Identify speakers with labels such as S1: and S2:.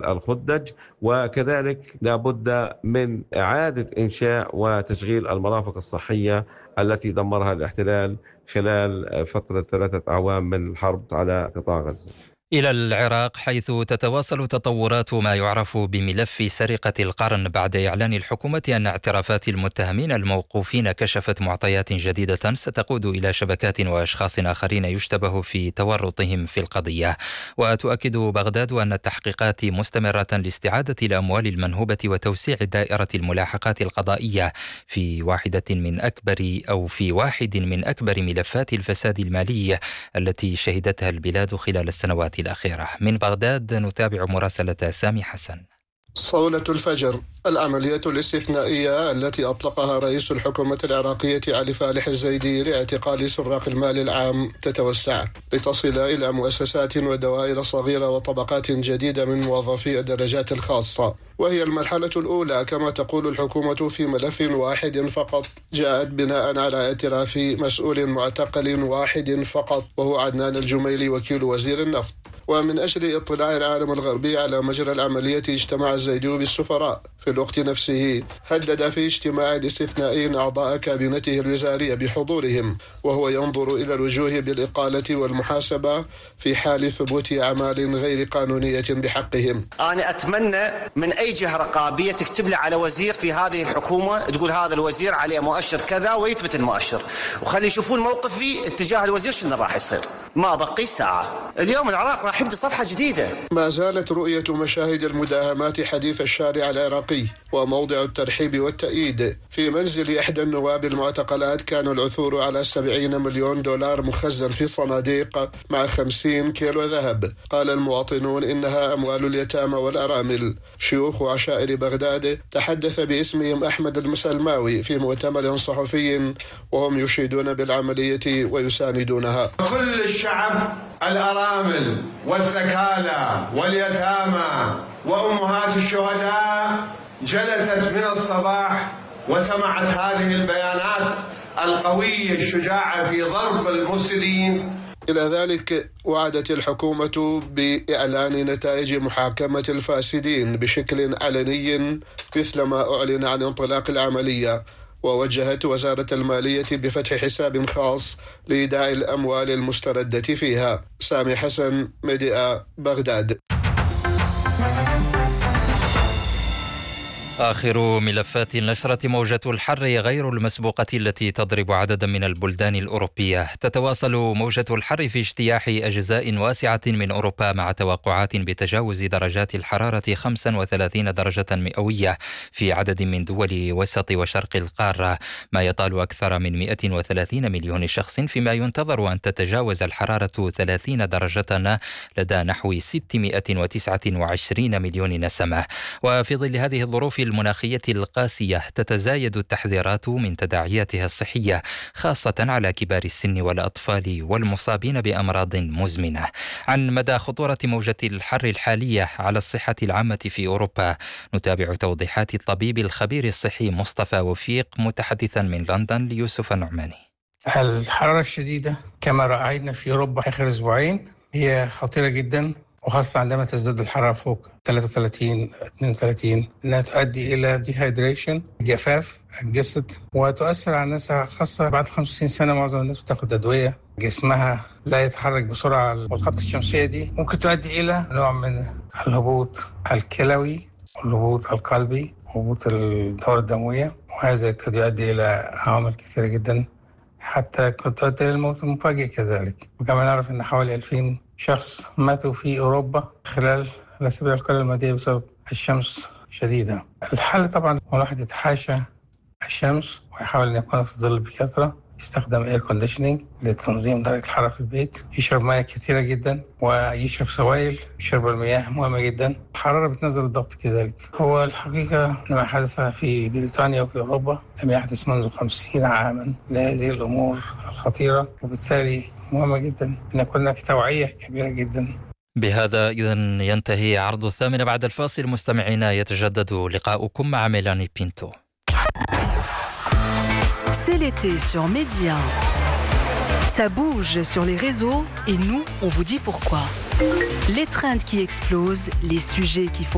S1: الخدج، وكذلك لابد من إعادة إنشاء وتشغيل المرافق الصحية التي دمرها الاحتلال خلال فترة 3 أعوام من الحرب على قطاع غزة.
S2: إلى العراق، حيث تتواصل تطورات ما يعرف بملف سرقة القرن بعد إعلان الحكومة أن اعترافات المتهمين الموقوفين كشفت معطيات جديدة ستقود إلى شبكات وأشخاص آخرين يشتبه في تورطهم في القضية. وتؤكد بغداد أن التحقيقات مستمرة لاستعادة الأموال المنهوبة وتوسيع دائرة الملاحقات القضائية في واحد من أكبر ملفات الفساد المالي التي شهدتها البلاد خلال السنوات الأخيرة. من بغداد نتابع مراسلة سامي حسن.
S3: صولة الفجر، العملية الاستثنائية التي أطلقها رئيس الحكومة العراقية علي فالح الزيدي لاعتقال سراق المال العام تتوسع لتصل إلى مؤسسات ودوائر صغيرة وطبقات جديدة من موظفي الدرجات الخاصة، وهي المرحلة الأولى كما تقول الحكومة في ملف واحد فقط جاءت بناء على اعتراف مسؤول معتقل واحد فقط، وهو عدنان الجميلي وكيل وزير النفط. ومن أجل اطلاع العالم الغربي على مجرى العملية اجتمع الزيدي بالسفراء. في الوقت نفسه هدد في اجتماع استثنائي أعضاء كابينته الوزارية بحضورهم، وهو ينظر إلى الوجوه بالإقالة والمحاسبة في حال ثبوت أعمال غير قانونية بحقهم.
S4: أنا أتمنى من أي جهة رقابية تكتب لي على وزير في هذه الحكومة تقول هذا الوزير عليه مؤشر كذا ويثبت المؤشر، وخلي يشوفون موقفي اتجاه الوزير شنو راح يصير. ما بقي ساعة اليوم العراق راح يبدأ صفحة جديدة.
S3: ما زالت رؤية مشاهد المداهمات حديث الشارع العراقي وموضع الترحيب والتأييد. في منزل إحدى النواب المعتقلات كان العثور على 70 مليون دولار مخزن في صناديق مع 50 كيلو ذهب. قال المواطنون إنها أموال اليتامى والأرامل. شيوخ عشائر بغداد تحدث باسمهم أحمد المسلماوي في مؤتمر صحفي وهم يشيدون بالعملية ويساندونها.
S5: كل الشعب، الأرامل والثكالى واليتامى وأمهات الشهداء جلست من الصباح وسمعت هذه البيانات القوية الشجاعة في ضرب المفسدين.
S3: إلى ذلك وعدت الحكومة بإعلان نتائج محاكمة الفاسدين بشكل علني مثلما أعلن عن انطلاق العملية، ووجهت وزارة المالية بفتح حساب خاص لإيداع الأموال المستردة فيها. سامي حسن، ميديا، بغداد.
S2: آخر ملفات النشرة: موجة الحر غير المسبوقة التي تضرب عددا من البلدان الأوروبية. تتواصل موجة الحر في اجتياح أجزاء واسعة من أوروبا مع توقعات بتجاوز درجات الحرارة 35 درجة مئوية في عدد من دول وسط وشرق القارة، ما يطال أكثر من 130 مليون شخص، فيما ينتظر أن تتجاوز الحرارة 30 درجة لدى نحو 629 مليون نسمة. وفي ظل هذه الظروف المناخية القاسية تتزايد التحذيرات من تداعياتها الصحية، خاصة على كبار السن والأطفال والمصابين بأمراض مزمنة. عن مدى خطورة موجة الحر الحالية على الصحة العامة في أوروبا نتابع توضيحات الطبيب الخبير الصحي مصطفى وفيق متحدثا من لندن ليوسف النعماني.
S6: الحرارة الشديدة كما رأينا في أوروبا آخر أسبوعين هي خطيرة جدا، وخاصة عندما تزداد الحرارة فوق 33-32 أنها تؤدي إلى ديهايدريشن، جفاف الجسد، وتؤثر على الناس، خاصة بعد 50 سنة معظم الناس بتاخد أدوية، جسمها لا يتحرك بسرعة، والخبطة الشمسية دي ممكن تؤدي إلى نوع من الهبوط الكلوي والهبوط القلبي وهبوط الدورة الدموية، وهذا قد يؤدي إلى عوامل كثيرة جدا حتى قد تؤدي إلى الموت المفاجئ كذلك. وكما نعرف أن حوالي 2000 شخص ماتوا في أوروبا خلال الأسابيع القليلة الماضية بسبب الشمس شديدة. الحل طبعا هو الواحد يتحاشى الشمس ويحاول أن يكون في الظل بكثرة، يستخدم اير كونديشنينج لتنظيم درجة الحرارة في البيت، يشرب مياه كثيرة جدا ويشرب سوائل، يشرب المياه مهمة جدا. الحرارة بتنزل الضغط كذلك. هو الحقيقة ما حدث في بريطانيا وفي أوروبا لم يحدث منذ 50 عاما لهذه الأمور الخطيرة، وبالتالي مهمة جدا أن يكون هناك توعية كبيرة جدا.
S2: بهذا إذن ينتهي عرض 8 بعد الفاصل. مستمعينا، يتجدد لقاؤكم مع ميلاني بينتو.
S7: C'est l'été sur Média. Ça bouge sur les réseaux et nous, on vous dit pourquoi. Les trends qui explosent, les sujets qui font